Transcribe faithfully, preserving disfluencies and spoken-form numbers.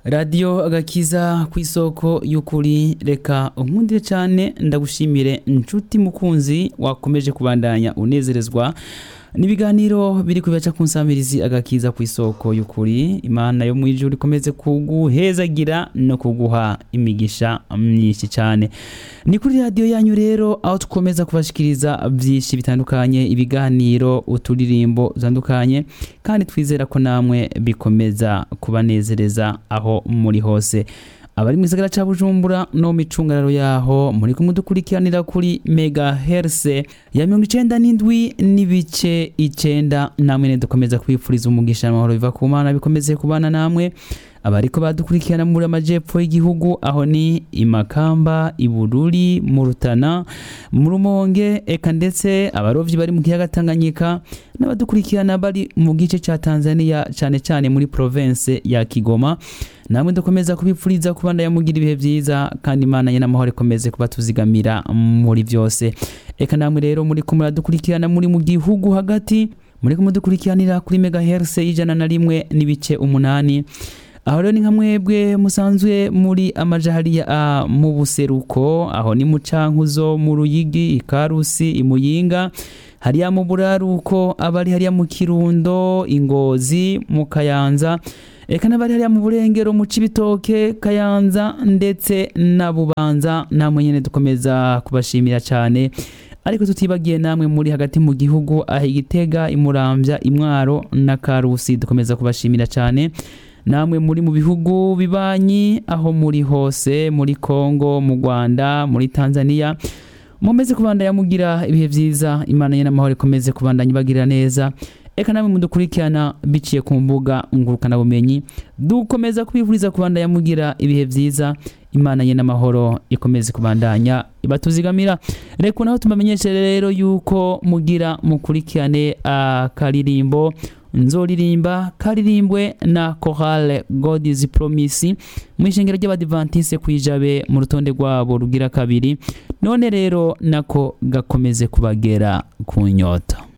Radio agakiza kw'isoko y'ukuri, reka unkundire cyane ndagushimire nshuti mukunzi wakomeje kubandanya unezerezwa nibiganiro biri kubaca kunsamirizi agakiza kw'isoko y'ukuri. Imana yo mwijuru ikomeze kuguhezagira no kuguha imigisha myinshi cyane. Ni kuri radio yanyu rero aho tukomeza kubashikiriza byinshi bitandukanye, ibiganiro, uturirimbo zandukanye, kandi twizera ko namwe bikomeza kubanezereza aho muri hose. Abari mu gisagara ca Bujumbura no micungararo yaho muri kumudukurikiranira kuri megahertz ya mirongo icenda n'indwi n'ibice icenda, namwe ne dukomeza kwifuriza umugisha n'amahoro biva ku Mana bikomeze kubana namwe. Abariko badukurikirana muri amajepfo y'igihugu aho ni Imakamba, Ibururi, mu Rutana, mu Rumonge, eka ndetse abarovyi bari mu kiyaga Tanganyika, n'abadukurikirana bari mu gice ca Tanzania cyane cyane muri province ya Kigoma, namwe dukomeza kubipfuriza kubanda yamugira ibihe vyiza, kandi Imana ye n'amahoro ikomeze kubatuzigamira muri vyose. Eka namwe rero muri kumura dukurikirana muri mu gihugu hagati, muri kumudukurikiranira kuri megahertz ijana na rimwe n'ibice umunani. Aho rero ni nka mwebwe musanzwe muri amajahari ya mu buseruko, aho ni mu Cankuzo, mu Ruyigi, Ikarusi, Imuyinga, hariya mu Buraruko, abari hariya mu Kirundo, Ingozi, mu Kayanza, eka n'abari hariya mu Burengero, mu Cibitoke, Kayanza ndetse na Bubanza, namwe nyene dukomeza kubashimira cyane. Ariko tutibagiye namwe muri hagati mu gihugu aho Igitega, Imuramvya, Imwaro na Karusi, dukomeza kubashimira cyane. Namwe muri mu bihugu bibanyi aho muri hose, muri Kongo, mu Rwanda, muri Tanzania, mumeze kubanda yamugira ibihe vyiza. Imana ye n'amahoro ikomeze kubandanya bagirira neza. Eka namwe mudukurikirana biciye ku mbuga ngurukana bumenyi, dukomeza kubivuriza kubanda yamugira ibihe vyiza. Imana ye n'amahoro ikomeze kubandanya ibatuzigamira. Reko naho tumamenyeshe rero yuko mugira mukurikirane akaririmbo nzoririmba karirimbwe na Chorale God is Promise mwishengero ry'Abadventiste kwijabe mu rutonde rwabo rugira kabiri. None rero nako gakomeze kubagera ku nyota.